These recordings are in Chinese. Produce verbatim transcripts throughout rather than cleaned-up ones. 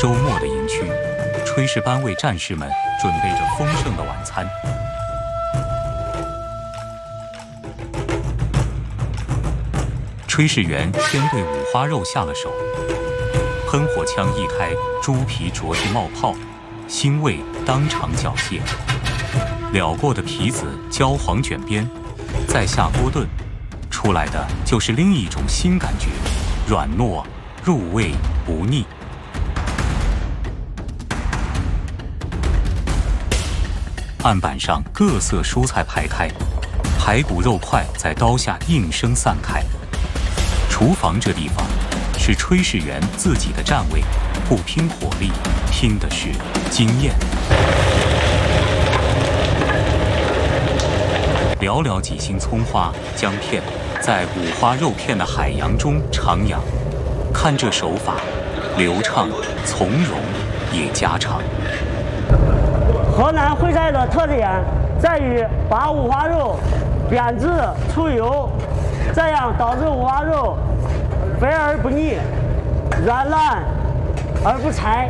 周末的营区，炊事班为战士们准备着丰盛的晚餐。炊事员先对五花肉下了手，喷火枪一开，猪皮着实冒泡，腥味当场缴械。燎过的皮子焦黄卷边，再下锅炖，出来的就是另一种新感觉，软糯入味不腻。案板上各色蔬菜排开，排骨肉块在刀下应声散开。厨房这地方是炊事员自己的站位，不拼火力，拼的是经验。寥寥几星葱花、姜片，在五花肉片的海洋中徜徉。看这手法，流畅、从容，也家常。 河南烩菜的特点在于把五花肉煸制出油，这样导致五花肉肥而不腻，软烂而不柴。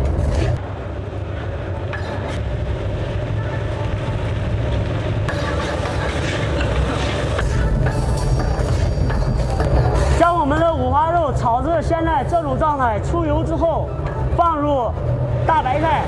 将我们的五花肉炒至现在这种状态出油之后，放入大白菜。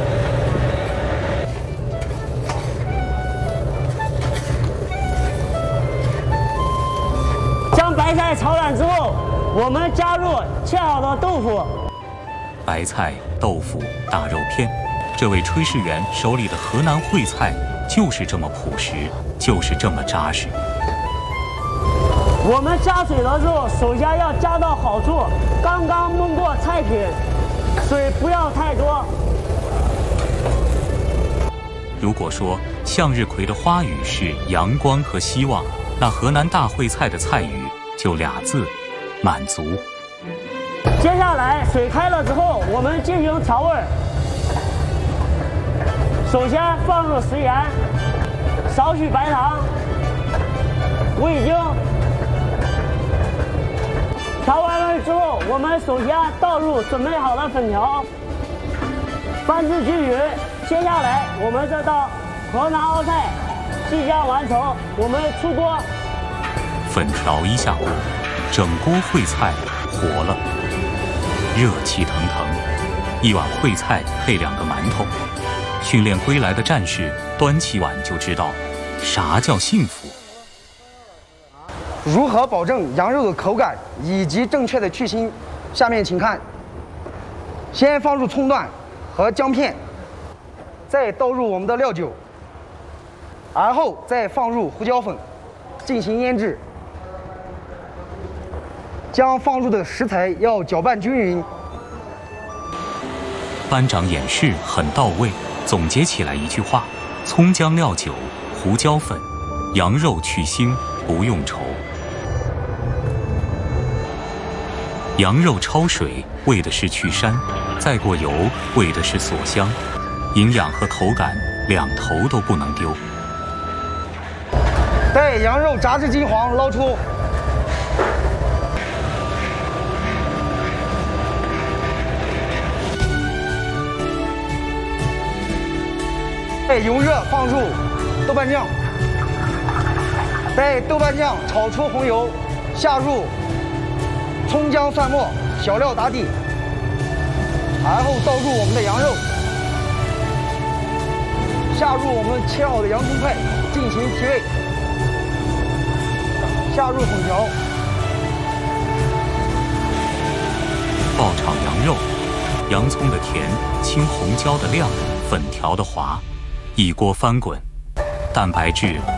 将白菜炒软之后，我们加入切好的豆腐。 白菜、豆腐、大肉片，这位炊事员手里的河南烩菜就是这么朴实，就是这么扎实。 我们加水的时候，首先要加到好处，刚刚焖过菜品，水不要太多。 如果说向日葵的花语是阳光和希望，那河南大烩菜的菜语就俩字：满足。 接下来水开了之后，我们进行调味。首先放入食盐，少许白糖、味精。调完味之后，我们首先倒入准备好的粉条，翻至均匀。接下来，我们这道河南熬菜即将完成，我们出锅。 粉条一下锅，整锅烩菜活了，热气腾腾。一碗烩菜配两个馒头，训练归来的战士端起碗就知道啥叫幸福。 如何保证羊肉的口感以及正确的去腥？下面请看。先放入葱段和姜片，再倒入我们的料酒，而后再放入胡椒粉进行腌制。将放入的食材要搅拌均匀。 班长演示很到位，总结起来一句话：葱姜料酒、胡椒粉，羊肉去腥不用愁。羊肉焯水为的是去膻，再过油为的是锁香，营养和口感两头都不能丢。 待羊肉炸至金黄，捞出。待油热，放入豆瓣酱。待豆瓣酱炒出红油，下入葱姜蒜末，小料打底，而后倒入我们的羊肉，下入我们切好的洋葱块进行提味，下入粉条， 爆炒羊肉，洋葱的甜，青红椒的亮，粉条的滑，一锅翻滚，蛋白质